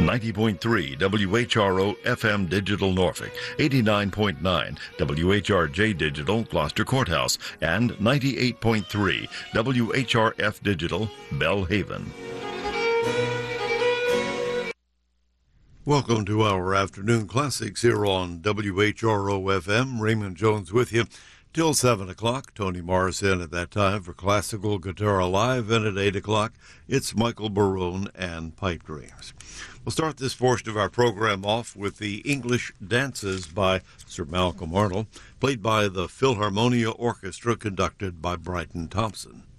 90.3 WHRO FM Digital Norfolk, 89.9 WHRJ Digital Gloucester Courthouse, and 98.3 WHRF Digital Bellhaven. Welcome to our afternoon classics here on WHRO FM. Raymond Jones with you till 7 o'clock. Tony Morrison at that time for Classical Guitar Live. And at 8 o'clock, it's Michael Barone and Pipe Dreams. We'll start this portion of our program off with the English Dances by Sir Malcolm Arnold, played by the Philharmonia Orchestra, conducted by Brighton Thompson.